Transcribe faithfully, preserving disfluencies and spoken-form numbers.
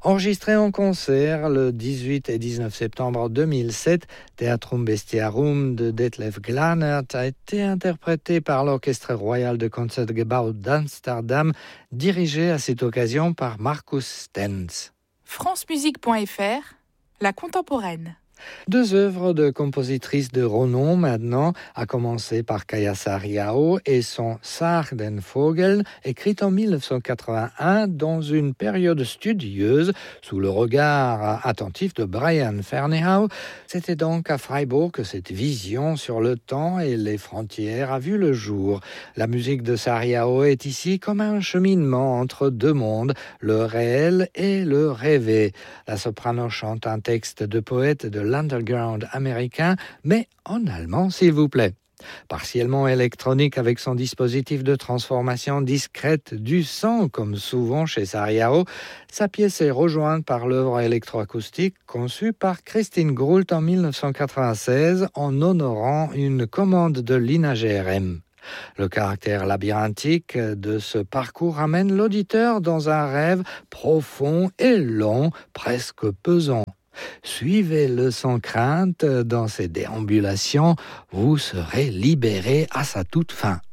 Enregistré en concert le dix-huit et dix-neuf septembre deux mille sept, Theatrum Bestiarum de Detlef Glanert a été interprété par l'Orchestre Royal de Concertgebouw d'Amsterdam, dirigé à cette occasion par Marcus Stenz. francemusique point f r, la contemporaine. Deux œuvres de compositrices de renom maintenant, à commencer par Kaya Saariaho et son Sag den Vogel, écrite en dix-neuf cent quatre-vingt-un dans une période studieuse, sous le regard attentif de Brian Ferneyhough. C'était donc à Freiburg que cette vision sur le temps et les frontières a vu le jour. La musique de Saariaho est ici comme un cheminement entre deux mondes, le réel et le rêvé. La soprano chante un texte de poète de l'underground américain, mais en allemand, s'il vous plaît. Partiellement électronique avec son dispositif de transformation discrète du son, comme souvent chez Saariaho, sa pièce est rejointe par l'œuvre électroacoustique conçue par Christine Groult en dix-neuf cent quatre-vingt-seize en honorant une commande de l'I N A G R M. Le caractère labyrinthique de ce parcours amène l'auditeur dans un rêve profond et long, presque pesant. Suivez-le sans crainte dans ses déambulations, vous serez libéré à sa toute fin.